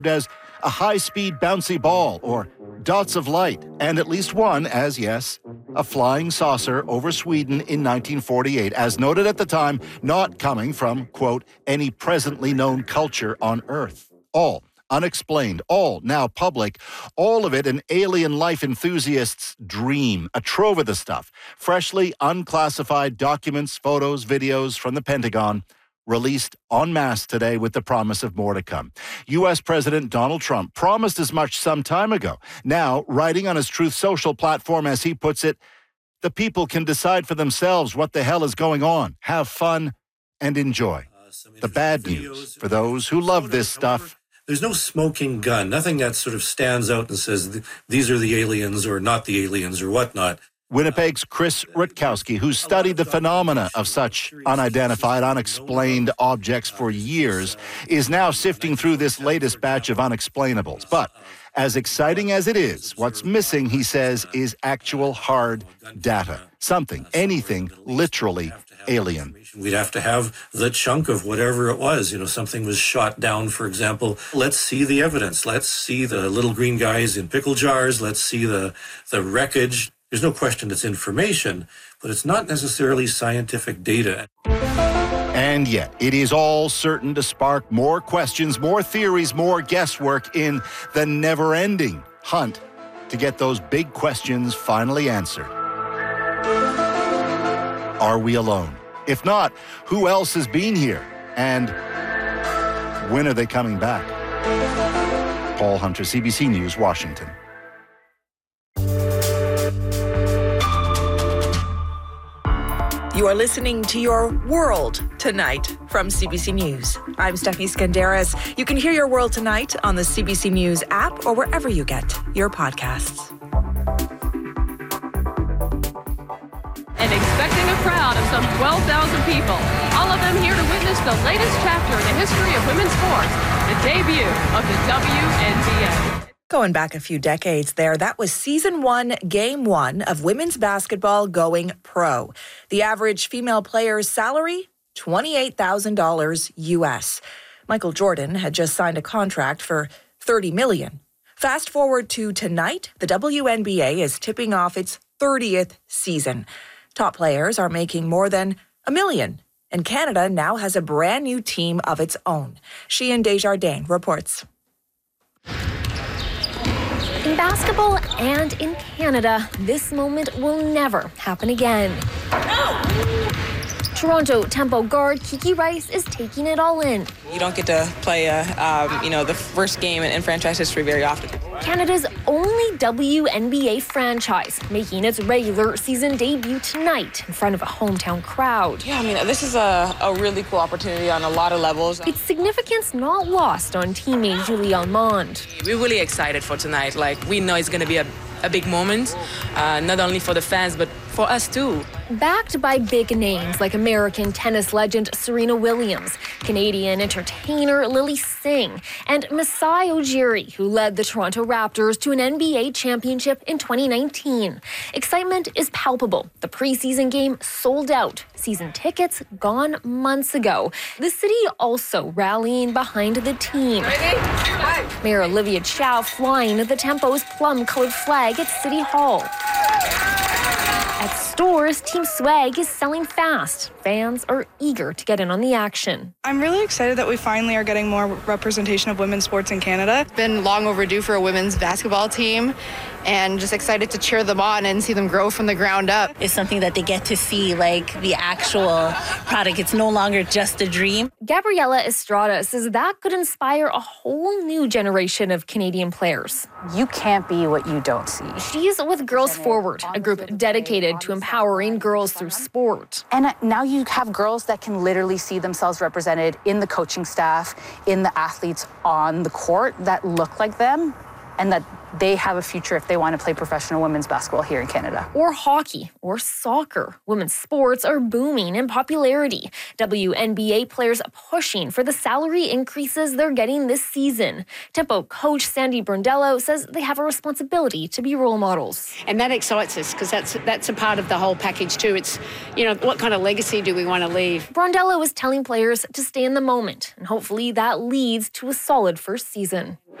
as a high-speed bouncy ball or dots of light, and at least one as, yes, a flying saucer over Sweden in 1948, as noted at the time, not coming from, quote, any presently known culture on Earth. All unexplained, all now public, all of it an alien life enthusiast's dream, a trove of the stuff, freshly unclassified documents, photos, videos from the Pentagon, released en masse today with the promise of more to come. U.S. President Donald Trump promised as much some time ago. Now, writing on his Truth Social platform, as he puts it, the people can decide for themselves what the hell is going on, have fun, and enjoy. The bad news for those who love this stuff. There's no smoking gun, nothing that sort of stands out and says these are the aliens or not the aliens or whatnot. Winnipeg's Chris Rutkowski, who's studied the phenomena of such unidentified, unexplained objects for years, is now sifting through this latest batch of unexplainables. But as exciting as it is, what's missing, he says, is actual hard data. Something, anything, literally alien. We'd have to have the chunk of whatever it was. Something was shot down, for example. Let's see the evidence. Let's see the little green guys in pickle jars. Let's see the wreckage. There's no question it's information, but it's not necessarily scientific data. And yet, it is all certain to spark more questions, more theories, more guesswork in the never-ending hunt to get those big questions finally answered. Are we alone? If not, who else has been here? And when are they coming back? Paul Hunter, CBC News, Washington. You are listening to Your World Tonight from CBC News. I'm Stephanie Skandaris. You can hear Your World Tonight on the CBC News app or wherever you get your podcasts. And expecting a crowd of some 12,000 people, all of them here to witness the latest chapter in the history of women's sports, the debut of the WNBA. Going back a few decades there, that was Season 1, Game 1 of women's basketball going pro. The average female player's salary, $28,000 U.S. Michael Jordan had just signed a contract for $30 million. Fast forward to tonight, the WNBA is tipping off its 30th season. Top players are making more than $1 million, and Canada now has a brand new team of its own. Sheehan Desjardins reports. In basketball and in Canada, this moment will never happen again. Toronto Tempo guard Kiki Rice is taking it all in. You don't get to play the first game in franchise history very often. Canada's only WNBA franchise making its regular season debut tonight in front of a hometown crowd. Yeah, this is a really cool opportunity on a lot of levels. Its significance not lost on teammate Julie Almond. We're really excited for tonight. We know it's going to be a big moment, not only for the fans, but for us too. Backed by big names like American tennis legend Serena Williams, Canadian entertainer Lily Singh, and Masai Ujiri, who led the Toronto Raptors to an NBA championship in 2019. Excitement is palpable. The preseason game sold out. Season tickets gone months ago. The city also rallying behind the team. Mayor Olivia Chow flying the Tempo's plum-colored flag at City Hall. At stores, Team Swag is selling fast. Fans are eager to get in on the action. I'm really excited that we finally are getting more representation of women's sports in Canada. It's been long overdue for a women's basketball team, and just excited to cheer them on and see them grow from the ground up. It's something that they get to see, the actual product. It's no longer just a dream. Gabriela Estrada says that could inspire a whole new generation of Canadian players. You can't be what you don't see. She's with Girls Forward, a group dedicated to empowering girls through sport. And now you have girls that can literally see themselves represented in the coaching staff, in the athletes on the court that look like them. and that they have a future if they want to play professional women's basketball here in Canada. Or hockey, or soccer. Women's sports are booming in popularity. WNBA players pushing for the salary increases they're getting this season. Tempo coach Sandy Brondello says they have a responsibility to be role models. And that excites us because that's a part of the whole package too. It's, what kind of legacy do we want to leave? Brondello is telling players to stay in the moment, and hopefully that leads to a solid first season.